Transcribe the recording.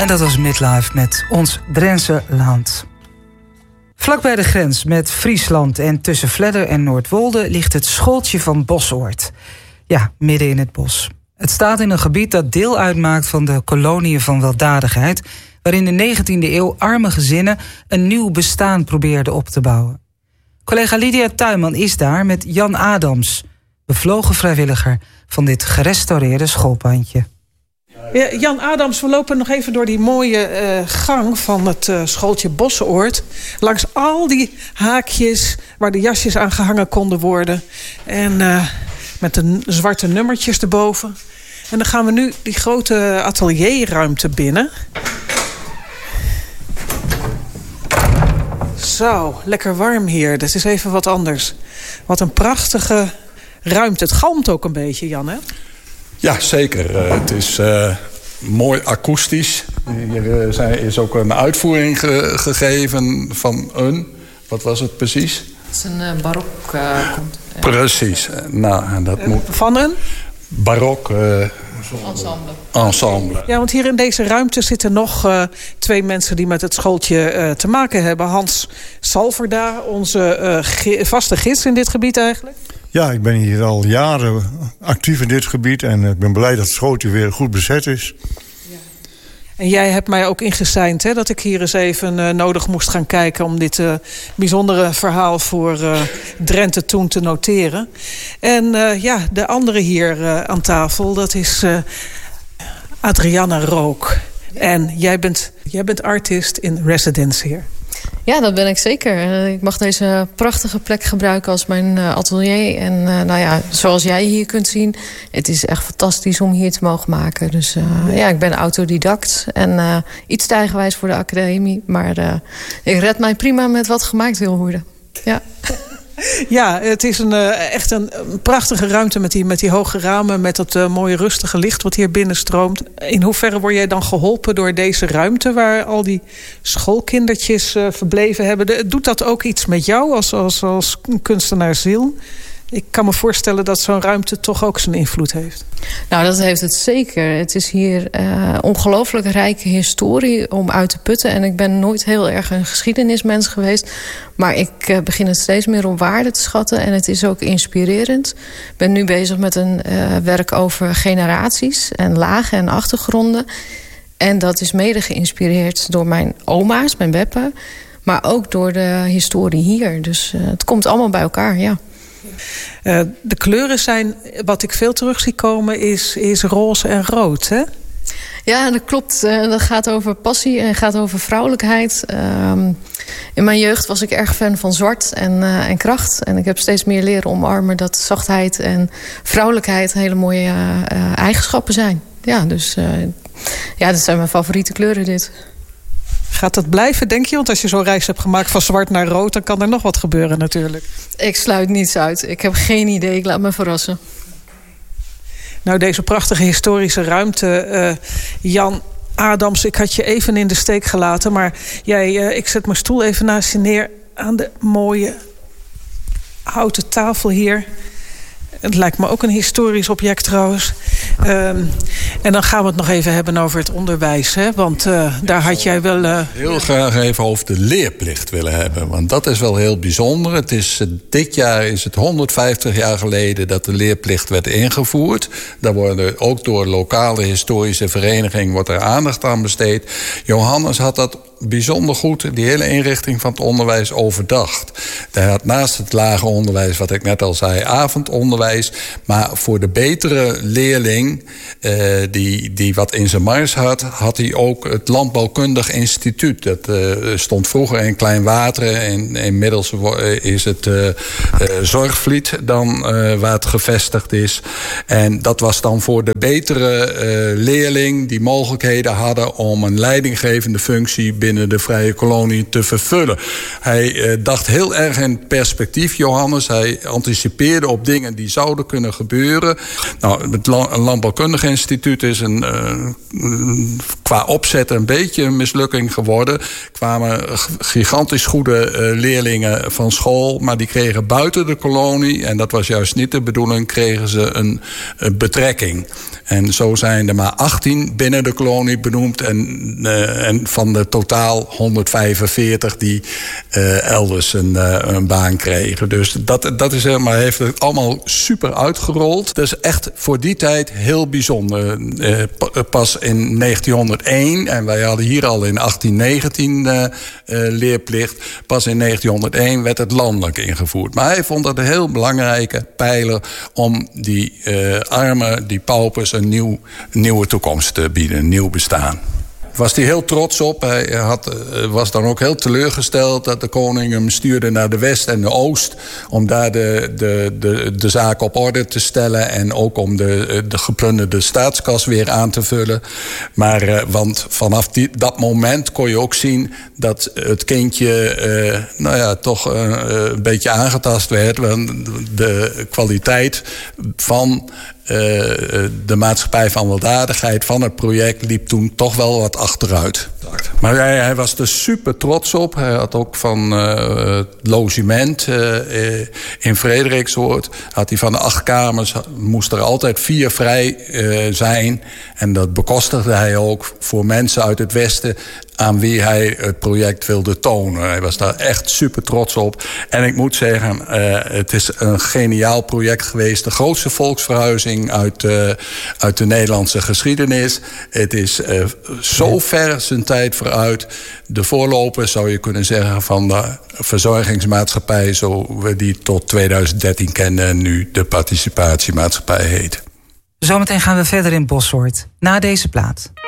En dat was Midlife met Ons Drentse Land. Vlak bij de grens met Friesland en tussen Vledder en Noordwolde ligt het schooltje van Bosoort. Ja, midden in het bos. Het staat in een gebied dat deel uitmaakt van de koloniën van weldadigheid, waarin in de 19e eeuw arme gezinnen een nieuw bestaan probeerden op te bouwen. Collega Lydia Tuinman is daar met Jan Adams, bevlogen vrijwilliger van dit gerestaureerde schoolpandje. Ja, Jan Adams, we lopen nog even door die mooie gang van het schooltje Bosoort. Langs al die haakjes waar de jasjes aan gehangen konden worden. En met de zwarte nummertjes erboven. En dan gaan we nu die grote atelierruimte binnen. Zo, lekker warm hier. Dat is even wat anders. Wat een prachtige ruimte. Het galmt ook een beetje, Jan, hè? Ja, zeker. Het is mooi akoestisch. Hier is ook een uitvoering gegeven van wat was het precies? Het is een barok. Precies. Nou, dat moet... Van een? Barok... ensemble. Ja, want hier in deze ruimte zitten nog 2 mensen die met het schooltje te maken hebben. Hans Salverda, onze vaste gids in dit gebied eigenlijk. Ja, ik ben hier al jaren actief in dit gebied en ik ben blij dat het schooltje weer goed bezet is. Ja. En jij hebt mij ook ingeseind dat ik hier eens even nodig moest gaan kijken om dit bijzondere verhaal voor Drenthe toen te noteren. En de andere hier aan tafel, dat is Adrianna Rook. En jij bent artist in residence hier. Ja, dat ben ik zeker. Ik mag deze prachtige plek gebruiken als mijn atelier. En zoals jij hier kunt zien, het is echt fantastisch om hier te mogen maken. Dus ik ben autodidact en iets te eigenwijs voor de academie. Maar ik red mij prima met wat gemaakt wil worden. Ja. Ja, het is echt een prachtige ruimte met die hoge ramen, met dat mooie rustige licht wat hier binnenstroomt. In hoeverre word jij dan geholpen door deze ruimte waar al die schoolkindertjes verbleven hebben? Doet dat ook iets met jou als kunstenaarsziel? Ik kan me voorstellen dat zo'n ruimte toch ook zijn invloed heeft. Nou, dat heeft het zeker. Het is hier ongelooflijk rijke historie om uit te putten. En ik ben nooit heel erg een geschiedenismens geweest. Maar ik begin het steeds meer op waarde te schatten. En het is ook inspirerend. Ik ben nu bezig met een werk over generaties en lagen en achtergronden. En dat is mede geïnspireerd door mijn oma's, mijn beppen. Maar ook door de historie hier. Dus het komt allemaal bij elkaar, ja. De kleuren zijn, wat ik veel terug zie komen, is roze en rood, hè? Ja, dat klopt. Dat gaat over passie en gaat over vrouwelijkheid. In mijn jeugd was ik erg fan van zwart en kracht. En ik heb steeds meer leren omarmen dat zachtheid en vrouwelijkheid hele mooie eigenschappen zijn. Ja, dus dat zijn mijn favoriete kleuren, dit. Gaat dat blijven, denk je? Want als je zo'n reis hebt gemaakt van zwart naar rood, dan kan er nog wat gebeuren natuurlijk. Ik sluit niets uit. Ik heb geen idee. Ik laat me verrassen. Nou, deze prachtige historische ruimte. Jan Adams, ik had je even in de steek gelaten. Maar ik zet mijn stoel even naast je neer aan de mooie houten tafel hier. Het lijkt me ook een historisch object trouwens. En dan gaan we het nog even hebben over het onderwijs. Hè? Want daar had jij wel... Heel graag even over de leerplicht willen hebben. Want dat is wel heel bijzonder. Dit jaar is het 150 jaar geleden dat de leerplicht werd ingevoerd. Daar worden ook door lokale historische verenigingen wordt er aandacht aan besteed. Johannes had dat bijzonder goed, die hele inrichting van het onderwijs, overdacht. Hij had naast het lager onderwijs, wat ik net al zei, avondonderwijs. Maar voor de betere leerling, die wat in zijn mars had hij ook het Landbouwkundig Instituut. Dat stond vroeger in Kleinwateren. En inmiddels is het Zorgvliet dan waar het gevestigd is. En dat was dan voor de betere leerling die mogelijkheden hadden om een leidinggevende functie binnen de vrije kolonie te vervullen. Hij dacht heel erg in perspectief, Johannes. Hij anticipeerde op dingen die zouden kunnen gebeuren. Nou, het Landbouwkundig Instituut is een qua opzet een beetje een mislukking geworden. Kwamen gigantisch goede leerlingen van school, maar die kregen buiten de kolonie, en dat was juist niet de bedoeling, kregen ze een betrekking. En zo zijn er maar 18 binnen de kolonie benoemd. En van de totaal 145 die elders een baan kregen. Dus dat is helemaal, heeft het allemaal super uitgerold. Dat is echt voor die tijd heel bijzonder. Pas in 1901, en wij hadden hier al in 1819 leerplicht. Pas in 1901 werd het landelijk ingevoerd. Maar hij vond dat een heel belangrijke pijler om die armen, die paupers, een nieuwe toekomst te bieden, een nieuw bestaan. Was hij heel trots op. Hij was dan ook heel teleurgesteld dat de koning hem stuurde naar de West en de Oost, om daar de zaak op orde te stellen en ook om de geplunderde staatskas weer aan te vullen. Maar want vanaf dat moment kon je ook zien dat het kindje toch een beetje aangetast werd. Want de kwaliteit van de maatschappij van weldadigheid van het project liep toen toch wel wat achteruit. Maar hij was er super trots op. Hij had ook van het logement in Frederiksoord, had hij van de 8 kamers, moest er altijd 4 vrij zijn. En dat bekostigde hij ook voor mensen uit het Westen aan wie hij het project wilde tonen. Hij was daar echt super trots op. En ik moet zeggen, het is een geniaal project geweest. De grootste volksverhuizing uit de Nederlandse geschiedenis. Het is zo ver zijn tijd vooruit. De voorloper, zou je kunnen zeggen, van de verzorgingsmaatschappij, zo we die tot 2013 kenden en nu de participatiemaatschappij heet. Zometeen gaan we verder in Bosschoort, na deze plaat.